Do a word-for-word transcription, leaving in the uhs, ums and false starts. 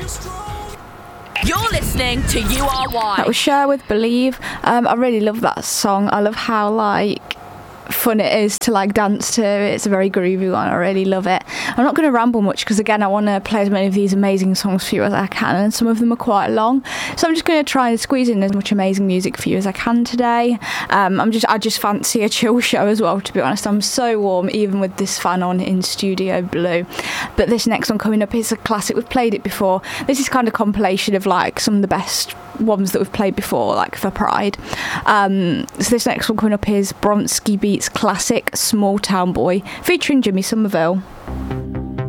You're listening to U R Y. That was Cher with Believe. Um, I really love that song. I love how like fun it is to like dance to. It's a very groovy one. I really love it. I'm not going to ramble much because again I want to play as many of these amazing songs for you as I can, and some of them are quite long, so I'm just going to try and squeeze in as much amazing music for you as I can today. um, I'm just I just fancy a chill show as well, to be honest. I'm so warm even with this fan on in Studio Blue. But this next one coming up is a classic. We've played it before. This is kind of compilation of like some of the best ones that we've played before, like for Pride. Um, so this next one coming up is Bronski Beats classic Small Town Boy featuring Jimmy Somerville.